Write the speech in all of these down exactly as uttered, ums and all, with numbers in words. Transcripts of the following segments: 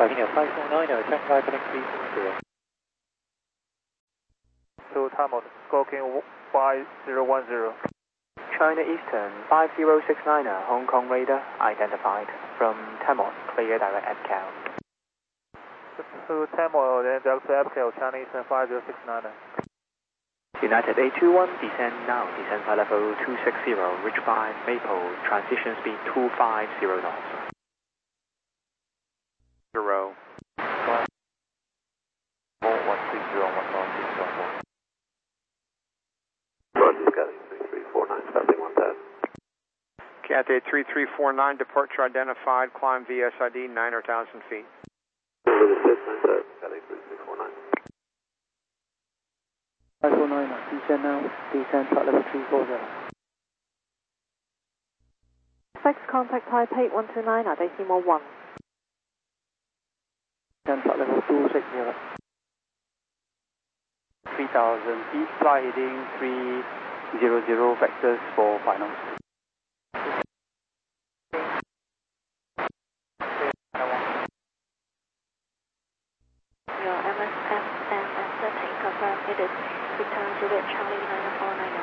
China five four nine, ten five heading three six zero. To Tamil, Scorpion five zero one zero. China Eastern five zero six nine, Hong Kong radar identified from Tamil, clear direct A P C A L. To Tamil, then direct to A P C A L, China Eastern five zero six nine. United eight two one, descend now, descend flight level two six zero, reach by Maple, transition speed two five zero knots. Zero. one six zero, one one six zero four. Roger, Cathay three three four nine, something one ten. Cathay three three four nine, departure identified, climb V S I D nine thousand feet. Over the six nine seven, Cathay three three four nine. five four nine, descend now, descend flight level three four zero. Six contact Taipei one two nine, decimal one. Descend flight level two six zero. three thousand feet, fly heading three zero zero, vectors for final. Your M S F and setting confirmed it is return to the Charlie nine four nine.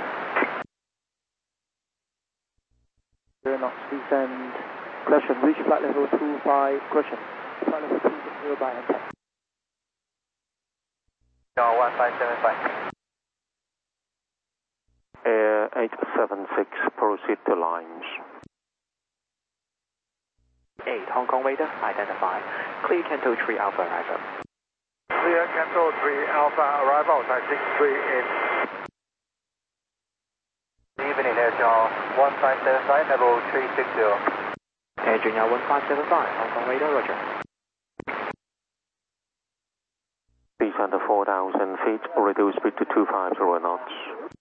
zero knots, descend, correction, reach flight level two five, correction, flight level two six zero by impact. one five seven five. Air eight seven six, proceed to lines. eight, Hong Kong radar identified, clear Canto three Alpha arrival. Clear Canto three Alpha arrival, taxi three in. Evening, Air Channel one five seven five, level three six zero. Air Channel one five seven five, Hong Kong radar, roger. Descend to four thousand feet, reduce speed to two five zero knots.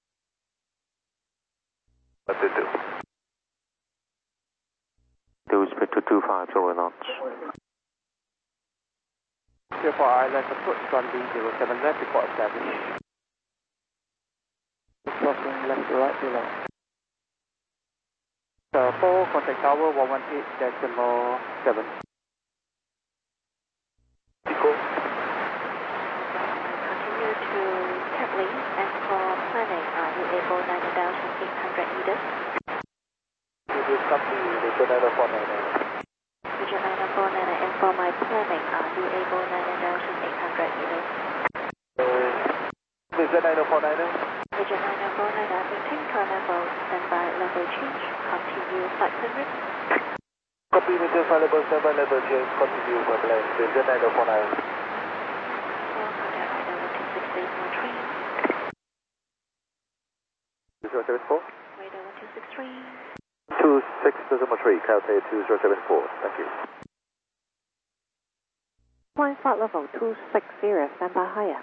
What to do? Reduce speed to two five zero knots. Clear for Island, approach runway zero seven left, report established. Crossing left to right below. Uh, four, contact tower one one eight decimal seven. Continue to Tapley, and for planning, are you able nine thousand eight hundred meters? You will copy the nine four nine. Region nine four nine, and for my planning, are you able nine thousand eight hundred meters? Region nine four nine. Region nine four nine, maintain current level, standby level change, continue flight permit. Copy region five level standby level change, continue for plan. Region nine four nine. For contact radar one two six decimal three. zero seven four. Radar one two six three. two six decimal three, Cathay two zero seven four, thank you. Flying flight level two six zero, standby higher.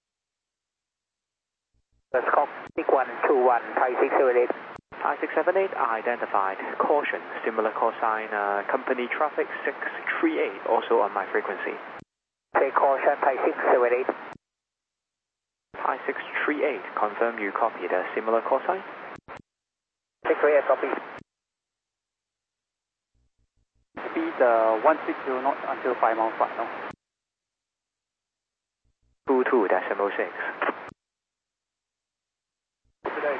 Let's call six one two one, Thai six seven eight. Thai six seven eight identified, caution, similar call sign, uh, company traffic six three eight, also on my frequency. Take caution, Thai six seven eight. Thai six three eight, confirm you copied a similar call sign. six three eight, copy. Speed uh, one six zero knots until five mile final. two two decimal six. Good day.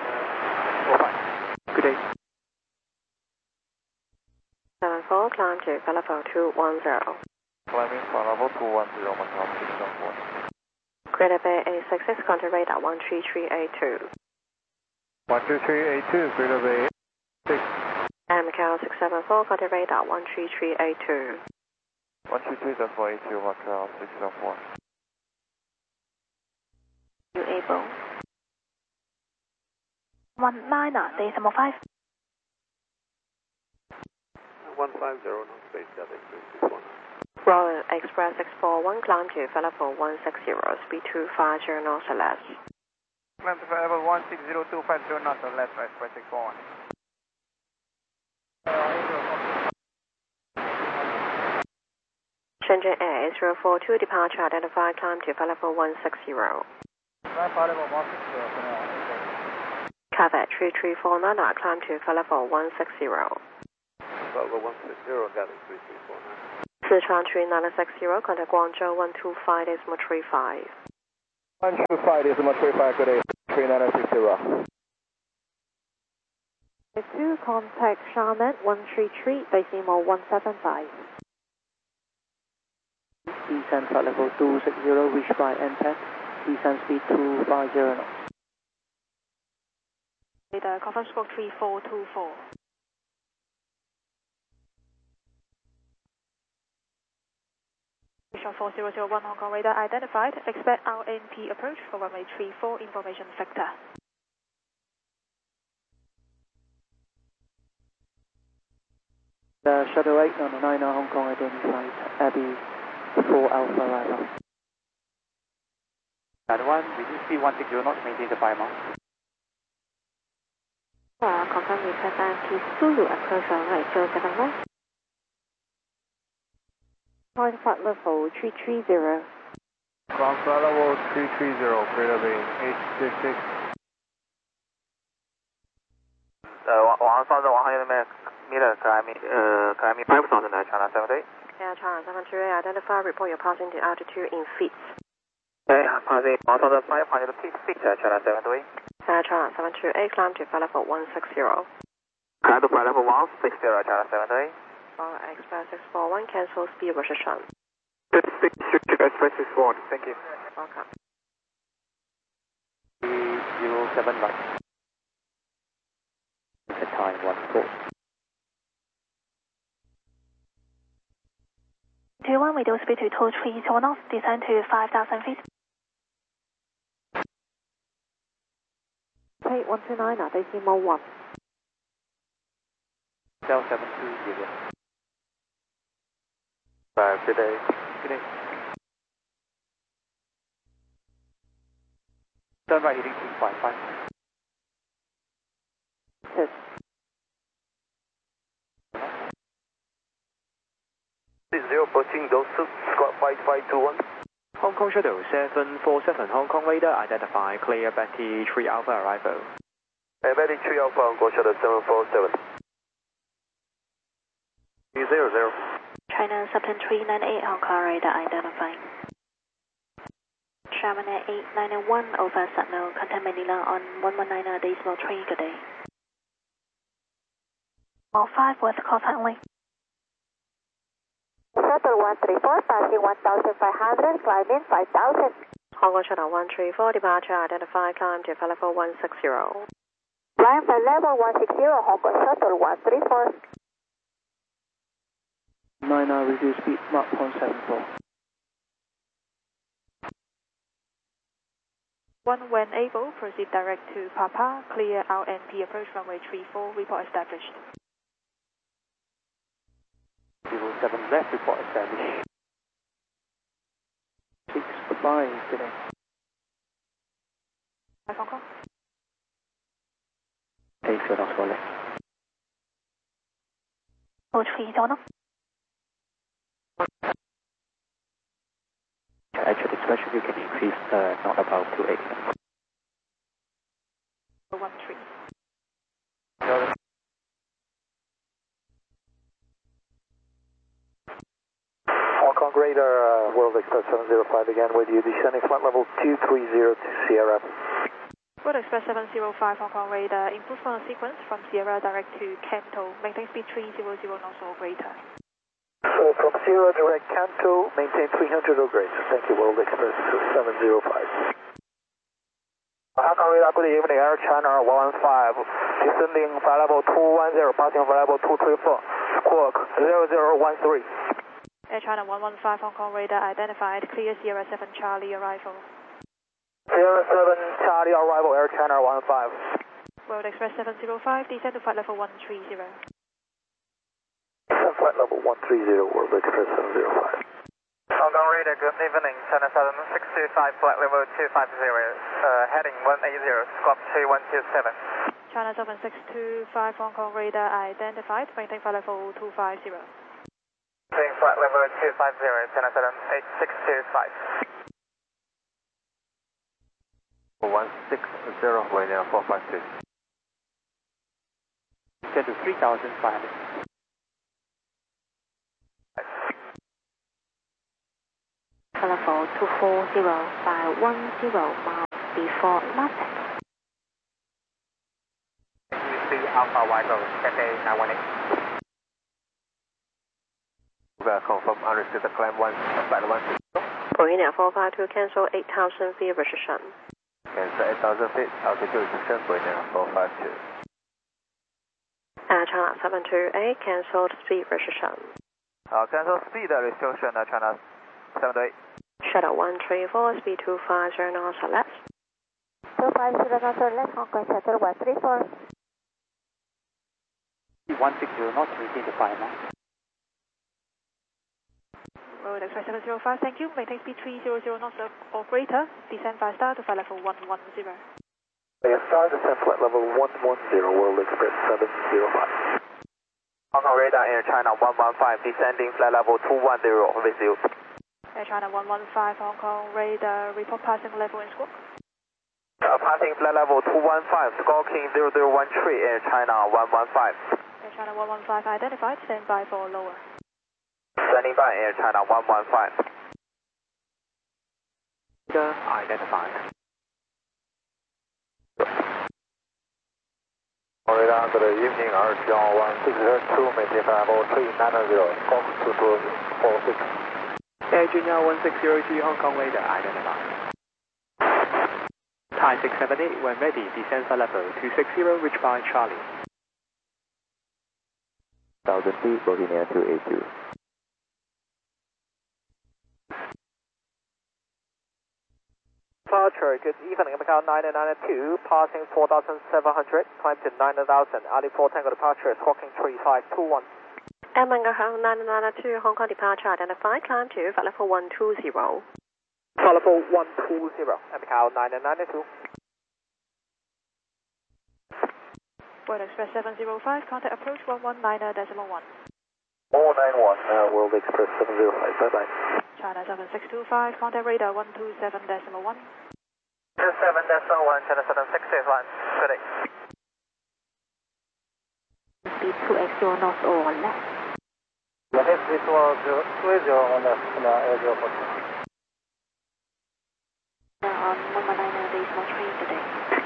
Good day. seven four, climb to level two one zero. Climbing for level two one zero, one one six zero four. Greater Bay A six six, contact radar one three three eight two. one two three eight two, Greater Bay six. And Macau six seven four, contact radar one three three eight two. one two three four eight two, Macau six seven four. You able? One niner, decimal five. one five zero, no space, Cathay three three four nine. Royal Express six four one, climb to level one six zero, speed two five zero knots or less. Climb to level one six zero two five zero knots or less, Express six four one. Shenzhen Air eight zero four two, departure identified, climb to level one six zero. Cathay three three four nine, climb to level one six zero. Level one six zero, Cathay three three four nine. Sichuan three nine six zero, contact Guangzhou one two five decimal three five. one two five decimal three five, good day, three nine six zero. two, contact Xiamen one three three, decimal one seven five. Descent flight level two six zero, reach by N ten, descent speed two five zero knots. Radar conference squawk three four two four. Vision four zero zero one Hong Kong radar identified, expect R N P approach for runway three four information sector. Uh, Shuttle eight on the nine Hong Kong identified, Abbey four Alpha arrival. Ladder one, reduce speed one six zero knots, maintain the five miles. Uh, confirm request I M P Zulu approach runway zero seven one. Ground flight level three three zero. Ground flight level three three zero, radar beam eight six six. 呃，往往上的往航线里面 meter climbing 呃 climbing five thousand at China seventy. Air China seven three eight, identify, report your passing to altitude in feet. Okay, passing one thousand five hundred feet at China seventy. Air China seven two eight, climb to flight level one six zero. Climb to flight level one six zero at China seventy. Power Express six four one, cancel speed restriction. Express six four one, thank you. Welcome. zero seven nine. The time one four. two one, reduce speed to two three zero knots, descend to five thousand feet. Take one two nine, decimal one. Cell seven two zero. Five, good day. Good day. Turn right heading two five five. Yes. Zero approaching those squad five five two one. Hong Kong Shuttle seven four seven, Hong Kong radar identify, clear Betty three Alpha arrival. Hey, Betty three Alpha, Hong Kong Shuttle seven four seven. zero zero. China Subten three nine eight, Hong Kong radar identifying. Shamana eight nine one, over Satno, contact Manila on one one nine decimal three, good day. All five with contact only. Shuttle one three four, passing one thousand five hundred, climbing five thousand. Hong Kong Shuttle one three four, departure identified, climb to flight level one six zero. Climb flight level one six zero, Hong Kong Shuttle one three four. nine hour reduce speed, Mach one seven four. One, when able, proceed direct to Papa, clear R N P approach runway three four, report established. zero seven left, report established. six five today. Five Hong Kong. eight zero knots for left. two three zero knots. Actually, especially you can increase uh, not above two eight. one three. Hong Kong radar, uh, World Express seven zero five again with you, descending flight level two three zero to Sierra. World Express seven zero five, Hong Kong radar, improvement sequence from Sierra direct to Canto, maintain speed three hundred knots or greater. So from Sierra direct Canto, maintain three hundred or greater. Thank you, World Express seven zero five. Hong Kong radar, good evening, Air China one one five, descending flight level two one zero, passing flight level two three four, squawk zero zero one three. Air China one one five, Hong Kong radar identified, clear Sierra seven Charlie arrival. Sierra seven Charlie arrival, Air China one one five. World Express seven zero five, descend to flight level one three zero. Flight level one three zero, World Express seven zero five. Hong Kong radar, good evening, China seven six two five, flight level two five zero, uh, heading one eight zero, squawk two one two seven. China seven six two five, Hong Kong radar identified, maintain flight level two five zero. Maintain flight level two five zero, China seven eight six two five. one six zero, Wayne four five two. Get to three thousand five hundred. level two four zero by one zero miles before left. U C Alpha Vigo, Cathay nine one eight. Welcome from understood the climb one, flight one six zero. Bohemia four five two, cancel eight thousand feet restriction. Cancel eight thousand feet, altitude restriction, Bohemia four five two. Air China seven two eight, cancelled speed restriction. Uh, cancel speed restriction, uh, China seven two eight. Shuttle one three four, speed two five zero knots or less. two five zero knots or less, Hong Kong Shuttle one three four. one six zero knots, retain to five knots. Road Express seven zero five, thank you. Maintain speed three hundred knots or greater. Descend five star to flight level one one zero. Yes, star, descend flight level one one zero, World Express seven zero five. Hong Kong radar, Air China one one five, descending flight level two one zero, with you. Air China one one five, Hong Kong radar, report passing level and squawk. Uh, passing flight level two one five, squawking zero zero one three, Air China one one five. Air China one one five identified, stand by for lower. Standing by, Air China one one five. Identified. Radar, good evening, R C R one six zero two, maintain flight level three nine zero, squawk two two four six. Air Junior one six zero two, Hong Kong radar identified. Thai six seven eight, when ready, descend flight level two six zero, reach by Charlie. one thousand feet, Bohemia two eight two. Departure, good evening, Macau nine nine two, passing four thousand seven hundred, climb to nine thousand, Ali four Tango departure, squawking three five two one. Air Mango nine nine two, Hong Kong departure identified, climb to flight level one two zero. Flight level one two zero, Macau nine nine two. World Express seven zero five, contact approach one one nine decimal one. four nine one, uh, World Express seven zero five, bye bye. China seven six two five, contact radar one two seven decimal one. two seven decimal one, China seven six two one, good day. Speed two X zero knots or less. Yes, this was two zero on the Air zero four. On one one nine decimal three today.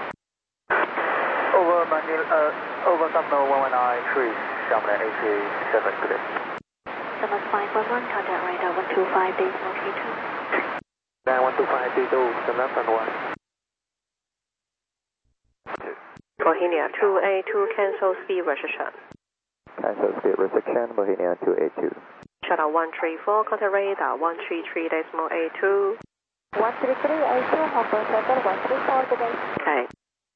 Over Manila, uh, over Sumner one one nine three, Xiamen A three seven, good day. Summit five one one, contact radar one two five decimal three two. Nine one two five three two, Summit one. Bohemia two eight two, cancel speed restriction. Cancel speed restriction, Bohemia two eight two. Shuttle one three four, contact radar one three three decimal eight two. one three three eight two, Hong Kong Shuttle one three four today. Okay.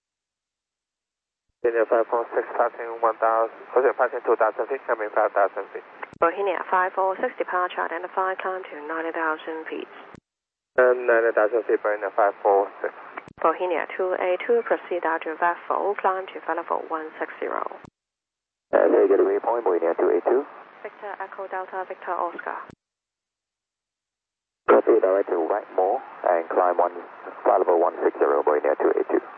India five four six, passing one thousand, okay, passing two thousand feet, coming five thousand feet. Bohemia five four six, departure identified, climb to ninety thousand feet. And ninety thousand feet, burn five four six. Bohemia two eight two, proceed out to Vessel, climb to flight level one six zero. And they get a waypoint, Bohemia two eight two. Victor Echo Delta Victor Oscar. Proceed direct to Whitemore and climb one, flight level one six zero, Bohemia two eight two.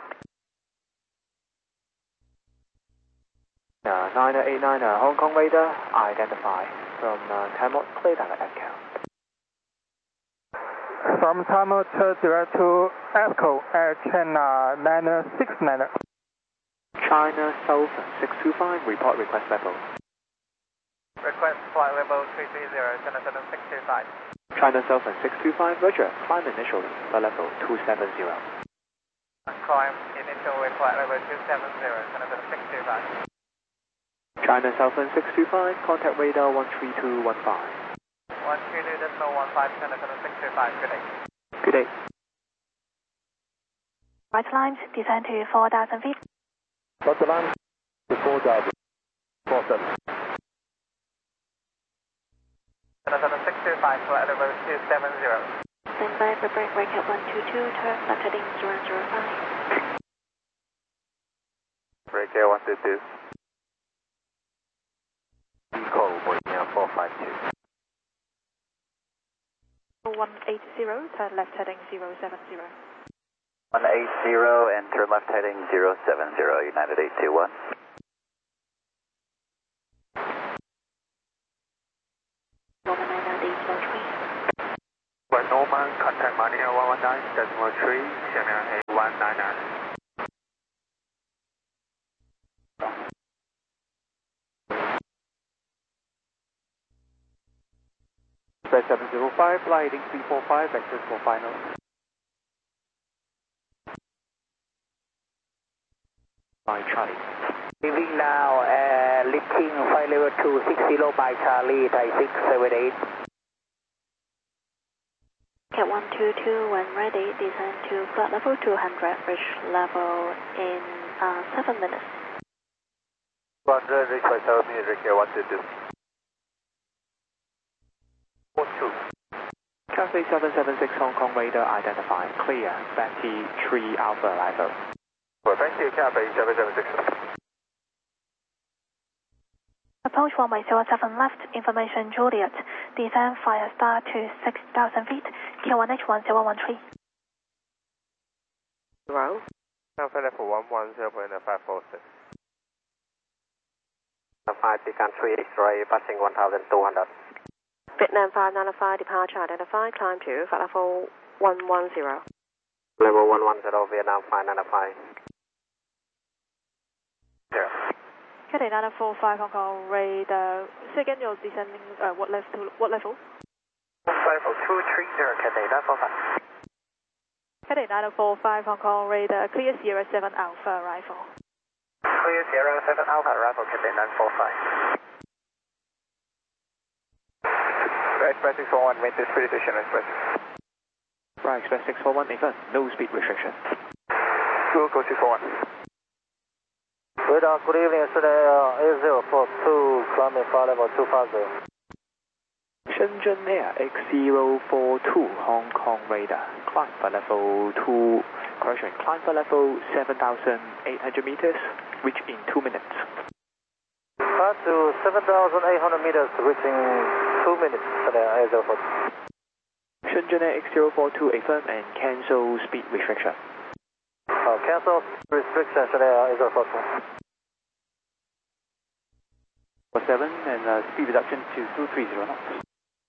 Uh, nine eight nine, uh, Hong Kong radar identified from uh, Tamil, clear direct echo. From Tamil to direct to Echo, Air China nine six nine. China South six two five, report request level. Request flight level three three zero, China seven six two five. China South six two five, roger, climb initially, flight level two seven zero. Climb initially flight level two seven zero, China seven six two five. China Southern six two five, contact radar one three two one five. one three two decimal one five, China seven six two five, good day. Good day. Right lines, descend to four thousand feet. Right line to four thousand. four seven. China seven six two five, flight level two seven zero. Stand by for break break at one two two, turn left heading zero zero five. Break Air one two two. Eco, Bohemia four five two. one eight zero, turn left heading zero seven zero. one eight zero and turn left heading zero seven zero, United eight two one. one nine nine decimal three. Where Norman Martina one one nine decimal three, Channel A one nine nine. Express seven zero five, flight heading three four five, access for final. By Charlie. Leaving now, uh, lifting flight level two six zero by Charlie, Thai six seven eight. Cat one two two, when ready, descend to flight level two hundred, reach level in uh, seven minutes. one hundred, reach by seven minutes, reach here one two two. four two. Cathay seven seven six Hong Kong radar identified, clear, Betty three Alpha arrival. Well, thank you, Cathay seven seven six. Approach runway zero seven left, information Juliet, descend fire star to six thousand feet, Q one H one zero one three. Hello? Alpha level one one zero point five four six. five, become three X-ray, passing one thousand two hundred. Vietnam five nine five, departure identified, climb to flight level one one zero. Level one one zero, Vietnam five nine five. Zero. Cathay nine four five Hong Kong radar. Say again, you're descending uh, what level? To, what level? Level two three zero, Cathay nine four five. Cathay nine four five Hong Kong radar. Clear Sierra seven Alpha arrival. Clear Sierra seven Alpha arrival, Cathay nine four five. Express six four one, maintain speed restriction, Express. Right, Express six four one, even, no speed restriction. Go, go six four one. Radar, good evening, yesterday uh, A zero four two, climbing flight level two five zero. Shenzhen Air X zero four two Hong Kong radar, climb for level two, correction, climb for level seven thousand eight hundred meters, reach in two minutes. Climb to seven thousand eight hundred meters, reaching two minutes, today A zero four two. Shenzhen Air X zero four two, affirm and cancel speed restriction. Uh, cancel restriction, today A zero four two. four seven and uh, speed reduction to two three zero knots.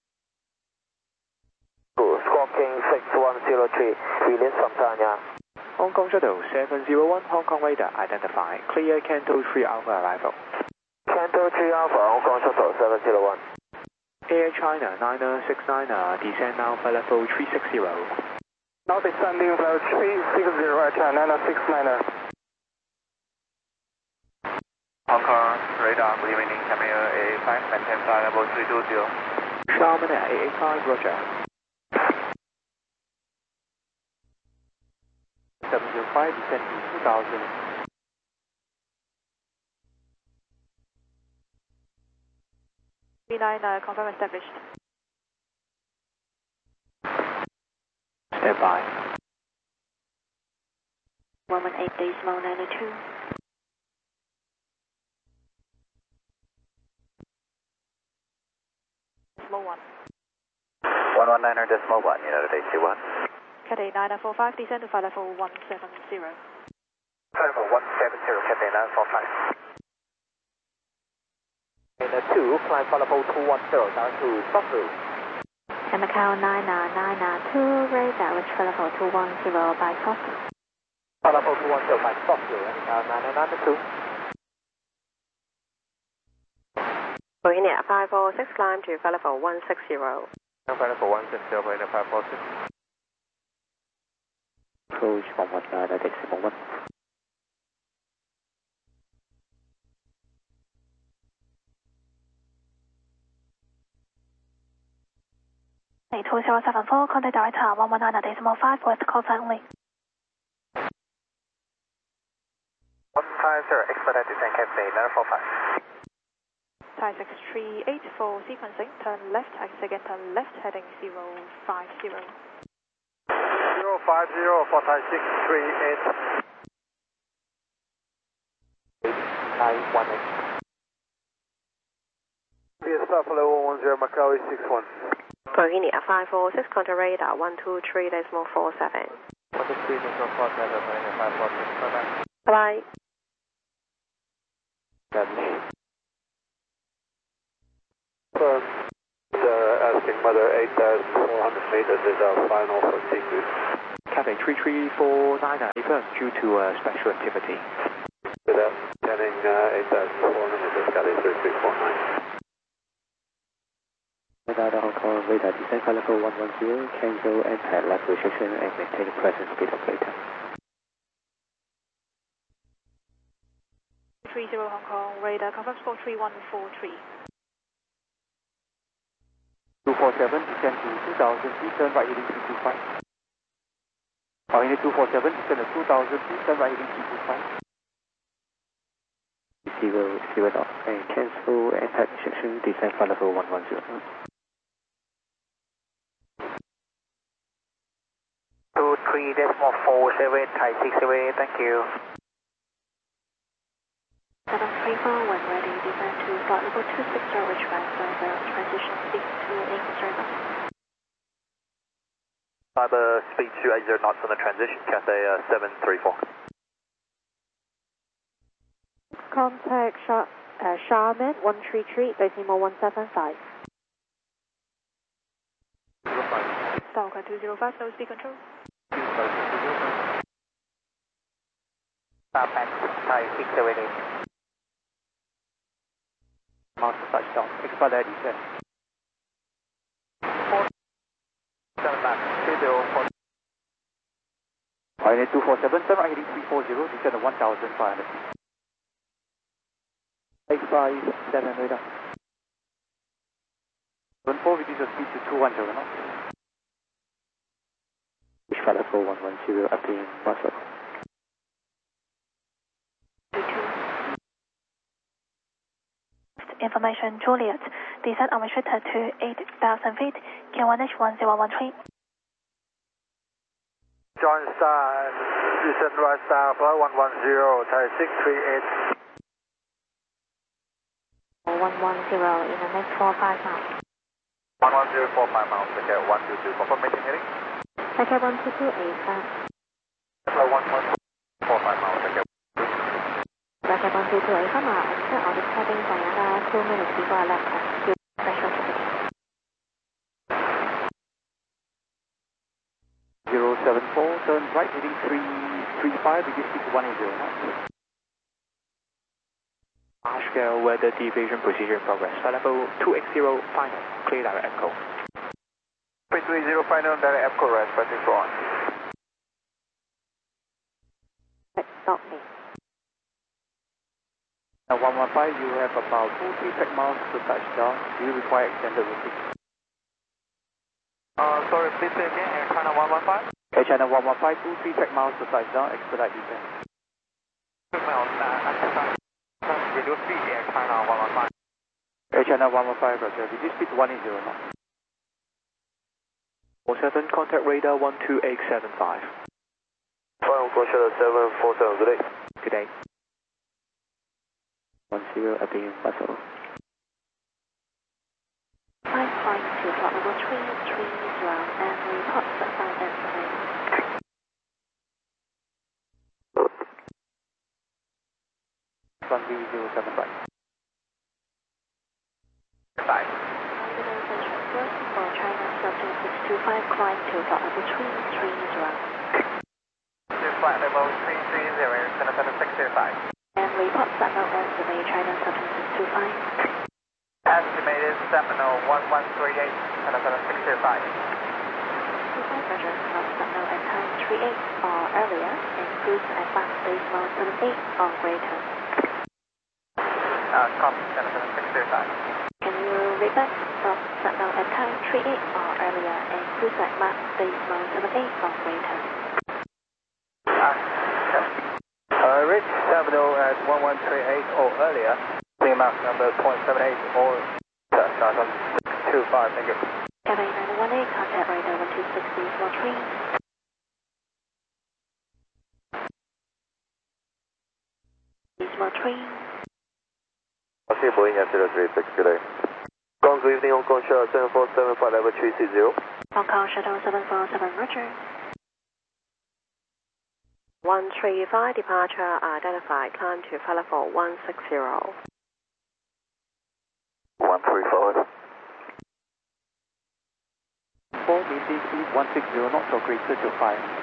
Squawking six one zero three, release from Tanya. Hong Kong Shuttle seven zero one Hong Kong radar identified, clear Canto three Alpha arrival. Canto three Alpha, Hong Kong Shuttle seven zero one. Air China nine six nine, descend now for level three six zero. Now descending level three six zero, Air China nine six nine. Hong Kong radar, good evening, Camille A five, maintain flight level three two zero. Xiamen Air A eight five, roger. seven zero five, descend to two thousand. B nine, uh, confirm established. Stand by. one one eight decimal nine two. Decimal one. one one nine decimal one, United eight two one. Cathay nine four five, descend to flight level one seven zero. Level one seven zero, Cathay nine four five. In a two, climb flight level two one zero, down to Stockville. Macau nine nine two, radar, reach flight level two one zero by Fox. Flight level two one zero by Stockville, and now nine nine two. Bohemia five four six, climb to flight level one six zero. Flight level one six zero, Bohemia five four six. Approach one one nine, decimal one. two zero seven four, contact director one one nine decimal five, west call sign only. one five zero, expedite descent, Cathay nine four five. Thai six three eight for sequencing, turn left, exit again, turn left, heading zero five zero. zero five zero for Thai six three eight. nine one eight. Via stop level one one zero, Macau six one. Bohemia five four six, contact radar one two three decimal four seven. one two three decimal four seven, Bohemia five four six, bye-bye. Bye. Um, the asking weather eight thousand four hundred meters is our final for T Q. Cathay three three four nine nine, reverse due to uh, special activity. With that, turning uh, eight thousand four hundred meters, Cathay three three four nine. Radar Hong Kong radar descent flight level one one zero, cancel and pad left restriction and maintain present speed operator. three zero Hong Kong, radar confirm score three one four three. two four seven, descend to two thousand feet, turn right heading three two five. Pioneer two four seven, descend to two thousand feet, turn right heading three two five. Zero, zero dot, and cancel and pad restriction, descent flight level one one zero. two three decimal four seven, Thai six away, thank you. seven three four, when ready, descend to flight level two six zero, which right further, transition speed to eight zero knots. Fiber speed to eight zero knots on the transition, Cathay uh, seven three four. Contact Char uh, Charmin one three three, decimal one seven five. Stalker two zero five, no speed control. Star Pax, Thai six seven eight. Master touchdown, expert air descent. four seven nine, two zero four. Pioneer two four seven, turn right heading three four zero, descend to one thousand five hundred feet. eight five seven radar. Run four, reduce the speed to two one zero knots. Flight level one one zero, updating muscle. Information Juliet, descent unrestricted to eight thousand feet, K one H one zero one three. John Star, descend right star, flight one one zero, Thai six three eight. one one zero in the next four five miles. one one zero four five miles, okay, one two two, confirmation heading. Okay, one two two eight, uh, Flight one one four five miles, okay. okay, one two two eight, come on, enter audit heading for another two minutes before left cut, due to special activity. zero seven four, turn right heading three three five, reduce speed to one eight zero knots. Large scale weather deviation procedure in progress. Flight level two eight zero, final, clear direct echo. three three zero, final, direct echo, right, pressing for on. Stop me. Now one one five, you have about two three track miles to touchdown. Do you require extended routing? Uh, sorry, please say again, Air China one one five? Air China one one five, two three track miles to touchdown, expedite descent. two miles, uh, reduce speed, Air China one one five. Air China one one five, roger, reduce speed to one eight zero knots. four seven, contact radar one two eight seven five. Final call shuttle seven four seven, good day. Good day. one zero, updating muscle. Five flying to flight level three three zero and report sundown and survey. one three zero seven five. Bye. For China subject six two five, climb to flight level three three zero. To flight level three three zero, Center Center six two five. And report sundown and survey China subject six two five. Estimated Seminole one one three eight, Center Center six two five. two five measure of sundown and time three eight or earlier, and cruise at Mach decimal seven eight or greater. Uh, copy, Center Center six two five. Can you read back from sundown at time three eight or earlier, and cruise at Mach decimal seven eight or greater? Uh, yes. Uh, reach Seminole at one one three eight or earlier. Clear Mach number point seven eight or touchdown on six two five, thank you. Cathay nine one eight, contact radar one two six decimal three. Decimal three. I'll see you Boeing at zero three six, good day. Hong Kong, good evening, Hong Kong Shuttle seven four seven, flight level three six zero. Hong Kong Shuttle seven four seven, roger. one three five, departure identified, climb to flight level one six zero. one three five. four, maintain speed one sixty knots or greater till fire.